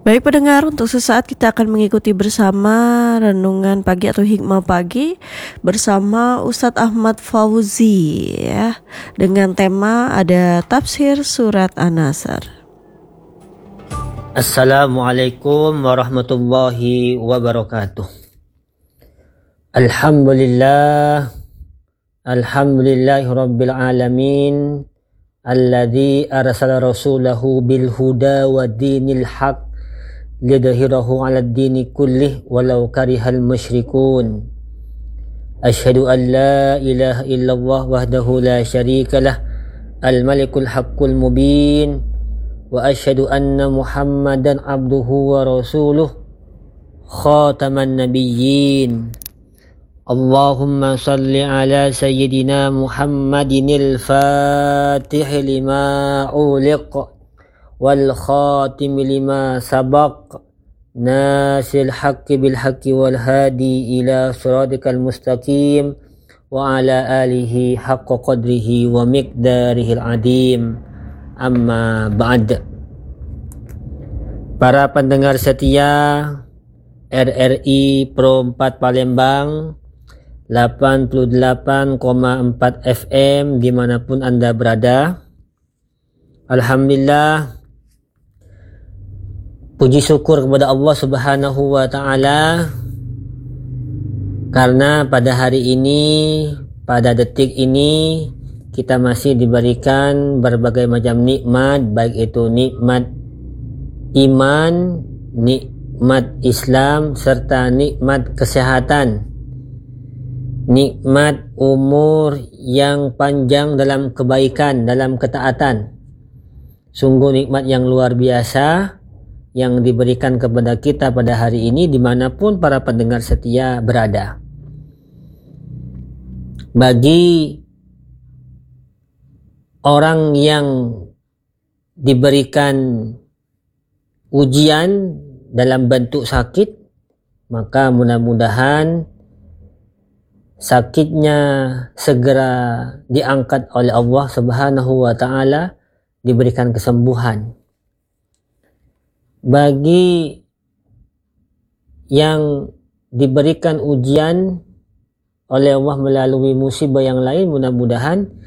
Baik pendengar, untuk sesaat kita akan mengikuti bersama renungan pagi atau hikmah pagi bersama Ustadz Ahmad Fauzi ya. Dengan tema ada tafsir surat An-Nasr. Assalamualaikum warahmatullahi wabarakatuh. Alhamdulillahi rabbil alamin, alladzi arsala rasulahu bil huda wa dinil haq lidhhirahu 'alad dini kullih walau karihal musyrikun. Asyhadu an la ilaha illallah wahdahu la syarikalah al-malikul haqqul mubin wa asyhadu anna muhammadan abduhu wa rasuluh khataman nabiyyin. Allahumma salli ala sayyidina muhammadinil fatih lima uliq wal khatim lima sabaq nasil haqqi bil haqqi wal hadi ila siratikal mustaqim wa ala alihi haqqa qadrihi wa miqdarihil adim. Amma ba'd. Para pendengar setia RRI Pro 4 Palembang 88,4 FM dimanapun Anda berada, alhamdulillah, puji syukur kepada Allah Subhanahu wa Ta'ala karena pada hari ini, pada detik ini, kita masih diberikan berbagai macam nikmat, baik itu nikmat iman, nikmat Islam, serta nikmat kesehatan, nikmat umur yang panjang dalam kebaikan, dalam ketaatan. Sungguh nikmat yang luar biasa yang diberikan kepada kita pada hari ini dimanapun para pendengar setia berada. Bagi orang yang diberikan ujian dalam bentuk sakit, maka mudah-mudahan sakitnya segera diangkat oleh Allah Subhanahu wa Ta'ala, diberikan kesembuhan. Bagi yang diberikan ujian oleh Allah melalui musibah yang lain, mudah-mudahan